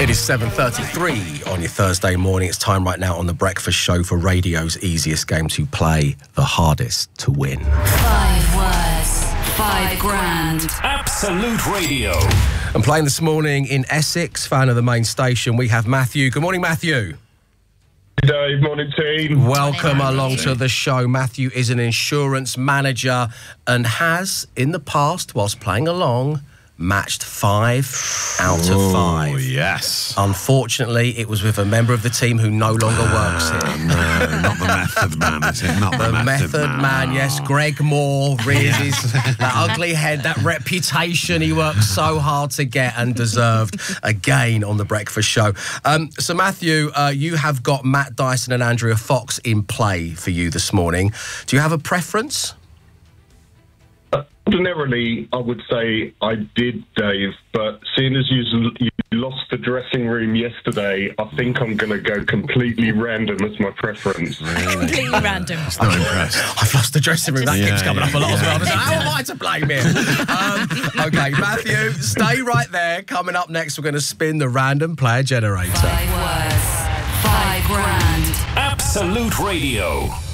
It is 7:33 on your Thursday morning. It's time right now on The Breakfast Show for radio's easiest game to play, the hardest to win. 5 words, 5 grand. Absolute Radio. And playing this morning in Essex, fan of the main station, we have Matthew. Good morning, Matthew. Good morning, team. Welcome along to the show. Matthew is an insurance manager and has, in the past, whilst playing along, matched 5 out of 5. Oh, yes. Unfortunately, it was with a member of the team who no longer works here. No, not the method man, is it? Not the method man, yes. Greg Moore, really. Yes. That ugly head, that reputation he worked so hard to get and deserved again on The Breakfast Show. So, Matthew, you have got Matt Dyson and Andrea Fox in play for you this morning. Do you have a preference? Ordinarily, I would say I did, Dave, but seeing as you lost the dressing room yesterday, I think I'm going to go completely random as my preference. Completely random. It's not impressed. I've lost the dressing room. That keeps coming up a lot as well. Yeah. How am I to blame here? Okay, Matthew, stay right there. Coming up next, we're going to spin the random player generator. 5 words, 5 grand. Absolute Radio.